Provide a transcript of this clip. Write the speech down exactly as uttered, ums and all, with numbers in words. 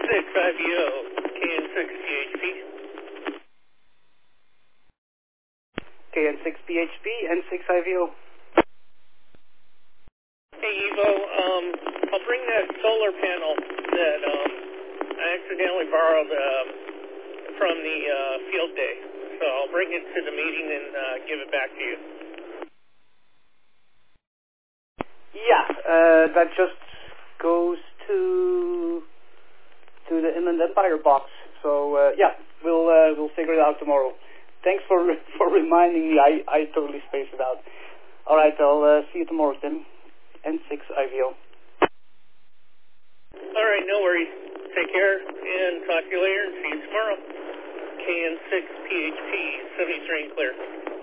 six I V O, K N six P H P. K N six P H P, N six I V O. Hey Evo, um, I'll bring that solar panel that um, I accidentally borrowed um, from the uh, field day. So I'll bring it to the meeting and uh, give it back to you. Yeah, uh, that just goes to to the Inland Empire box. So uh, yeah, we'll uh, we'll figure it out tomorrow. Thanks for for reminding me. I I totally spaced it out. All right, I'll uh, see you tomorrow, Tim. N six I V O. All right, no worries. Take care and talk to you later and see you tomorrow. K N six P H P, seventy-three and clear.